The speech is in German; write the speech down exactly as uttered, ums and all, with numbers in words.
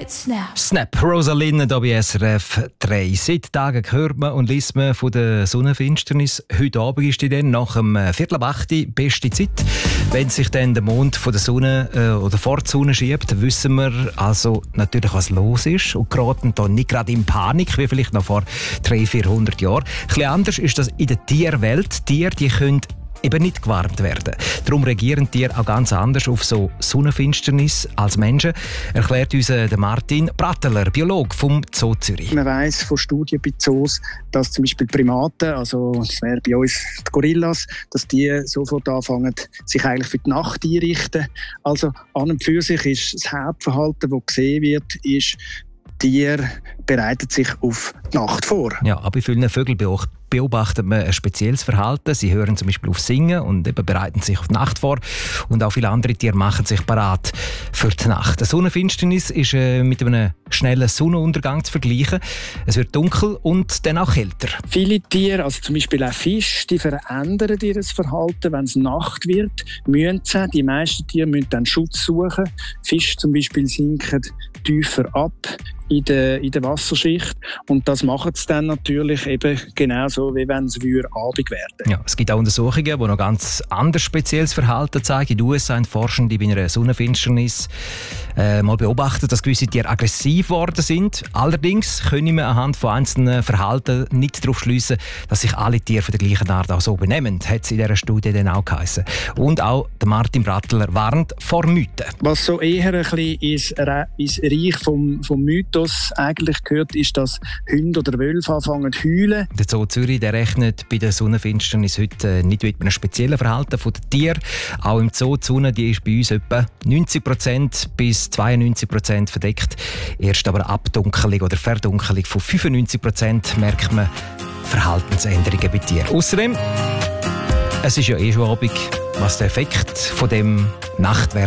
It's Snap. Snap, Rosaline hier bei S R F drei. Seit Tagen hört man und liest man von der Sonnenfinsternis. Heute Abend ist die dann nach dem Viertel ab acht beste Zeit. Wenn sich dann der Mond von der Sonne äh, oder vor die Sonne schiebt, wissen wir also natürlich, was los ist und geraten da nicht gerade in Panik, wie vielleicht noch vor dreihundert, vierhundert Jahren. Ein bisschen anders ist das in der Tierwelt. Tiere, die können eben nicht gewarnt werden. Darum reagieren Tiere auch ganz anders auf so Sonnenfinsternis als Menschen, erklärt uns der Martin Bratteler, Biologe vom Zoo Zürich. Man weiss von Studien bei Zoos, dass zum Beispiel Primaten, also das wäre bei uns die Gorillas, dass die sofort anfangen, sich eigentlich für die Nacht einrichten. Also an und für sich ist das Hauptverhalten, das gesehen wird, ist, Tiere bereiten sich auf die Nacht vor. Ja, aber bei vielen Vögeln beobachtet man ein spezielles Verhalten. Sie hören zum Beispiel auf Singen und eben bereiten sich auf die Nacht vor. Und auch viele andere Tiere machen sich parat für die Nacht. Eine Sonnenfinsternis ist äh, mit einem schnellen Sonnenuntergang zu vergleichen. Es wird dunkel und dann auch kälter. Viele Tiere, also zum Beispiel auch Fische, die verändern ihr Verhalten, wenn es Nacht wird. Müssen sie, die meisten Tiere müssen dann Schutz suchen. Fische zum Beispiel sinken tiefer ab in der, in der Wasserschicht. Und das machen sie dann natürlich eben genauso, wie wenn es Abend werden. Ja, es gibt auch Untersuchungen, die noch ganz anders spezielles Verhalten zeigen. In den U S A haben Forschende bei einer Sonnenfinsternis äh, mal beobachtet, dass gewisse Tiere aggressiv geworden sind. Allerdings können wir anhand von einzelnen Verhalten nicht darauf schliessen, dass sich alle Tiere von der gleichen Art auch so benehmen. Hat es in dieser Studie dann auch geheissen. Und auch der Martin Brattler warnt vor Mythen. Was so eher ein bisschen ins, ins Reich vom, vom Mythos eigentlich gehört, ist, dass Hunde oder Wölfe anfangen zu heulen. Der Zoo Zürich der rechnet bei der Sonnenfinsternis heute nicht mit einem speziellen Verhalten der Tiere. Auch im Zoo die Sonne, die ist bei uns etwa neunzig Prozent bis zweiundneunzig Prozent verdeckt. Erst aber ab Dunkelung oder Verdunkelung von fünfundneunzig Prozent merkt man Verhaltensänderungen bei Tieren. Außerdem, es ist ja eh schon Abend, was der Effekt von dem Nachtwert